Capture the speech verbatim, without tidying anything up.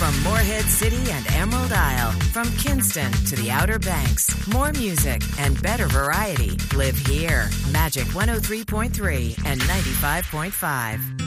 From Morehead City and Emerald Isle, from Kinston to the Outer Banks, more music and better variety live here. Magic one oh three point three and ninety-five point five.